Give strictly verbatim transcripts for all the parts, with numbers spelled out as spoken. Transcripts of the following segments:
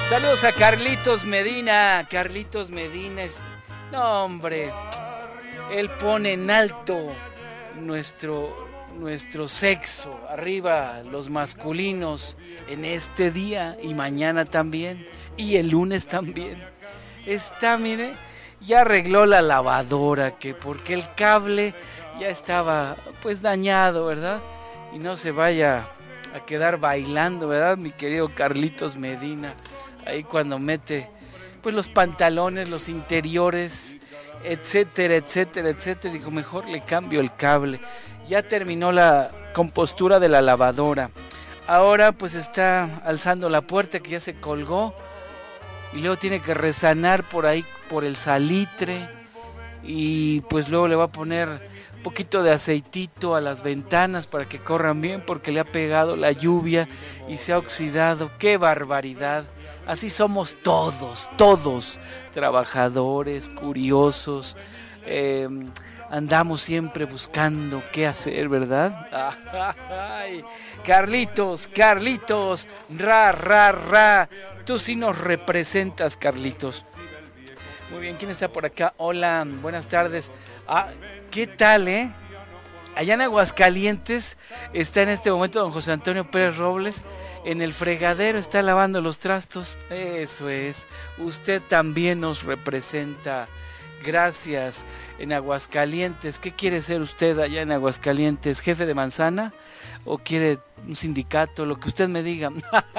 Saludos a Carlitos Medina. Carlitos Medina es... No, hombre. Él pone en alto nuestro, nuestro sexo. Arriba los masculinos en este día y mañana también. Y el lunes también. Está, mire, ya arregló la lavadora, que porque el cable ya estaba pues dañado, ¿verdad? Y no se vaya a quedar bailando, ¿verdad? Mi querido Carlitos Medina. Ahí cuando mete pues los pantalones, los interiores, etcétera, etcétera, etcétera. Dijo, mejor le cambio el cable. Ya terminó la compostura de la lavadora. Ahora pues está alzando la puerta que ya se colgó. Y luego tiene que resanar por ahí, por el salitre. Y pues luego le va a poner un poquito de aceitito a las ventanas para que corran bien, porque le ha pegado la lluvia y se ha oxidado. ¡Qué barbaridad! Así somos todos, todos, trabajadores, curiosos, eh, andamos siempre buscando qué hacer, ¿verdad? Ay, Carlitos, Carlitos, ra, ra, ra, tú sí nos representas, Carlitos. Muy bien, ¿quién está por acá? Hola, buenas tardes. Ah, ¿qué tal, eh? Allá en Aguascalientes está en este momento don José Antonio Pérez Robles, en el fregadero está lavando los trastos. Eso es, usted también nos representa. Gracias. En Aguascalientes, ¿qué quiere ser usted allá en Aguascalientes? ¿Jefe de manzana? ¿O quiere un sindicato? Lo que usted me diga.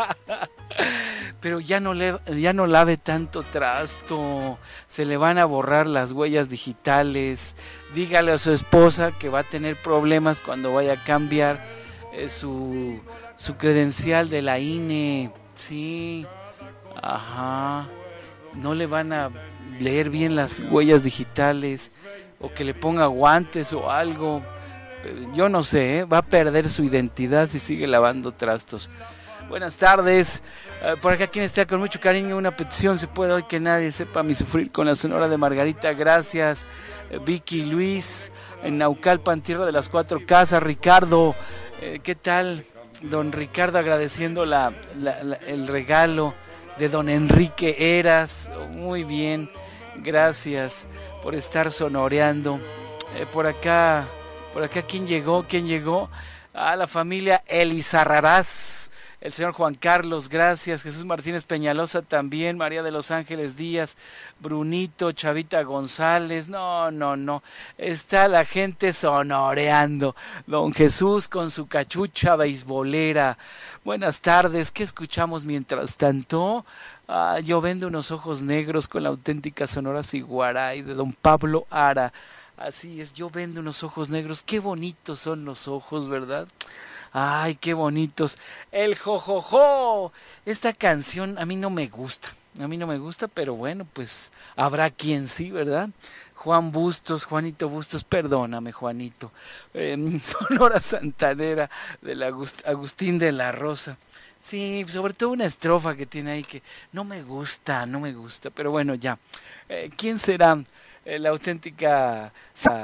Pero ya no, le, ya no lave tanto trasto, se le van a borrar las huellas digitales. Dígale a su esposa que va a tener problemas cuando vaya a cambiar eh, su, su credencial de la I N E. Sí, ajá, no le van a leer bien las huellas digitales, o que le ponga guantes o algo. Yo no sé, ¿eh? Va a perder su identidad si sigue lavando trastos. Buenas tardes, uh, por acá quien está con mucho cariño, una petición, se puede hoy que nadie sepa mi sufrir con la Sonora de Margarita, gracias. uh, Vicky Luis, en Naucalpan, tierra de las cuatro casas. Ricardo, eh, ¿qué tal? Don Ricardo agradeciendo la, la, la, el regalo de don Enrique Eras, oh, muy bien, gracias por estar sonoreando. Eh, por acá, por acá, ¿quién llegó? ¿Quién llegó? A la familia Elizarrarás. El señor Juan Carlos, gracias. Jesús Martínez Peñalosa también. María de los Ángeles Díaz, Brunito, Chavita González. No, no, no. Está la gente sonoreando. Don Jesús con su cachucha beisbolera. Buenas tardes. ¿Qué escuchamos mientras tanto? Ah, yo vendo unos ojos negros con la auténtica Sonora Siguaray de don Pablo Ara. Así es, yo vendo unos ojos negros. Qué bonitos son los ojos, ¿verdad? Ay, qué bonitos. El jojojo. Esta canción a mí no me gusta. A mí no me gusta, pero bueno, pues habrá quien sí, ¿verdad? Juan Bustos, Juanito Bustos, perdóname, Juanito. Eh, Sonora Santanera del Agust- Agustín de la Rosa. Sí, sobre todo una estrofa que tiene ahí que no me gusta, no me gusta. Pero bueno, ya. Eh, ¿Quién será eh, la auténtica...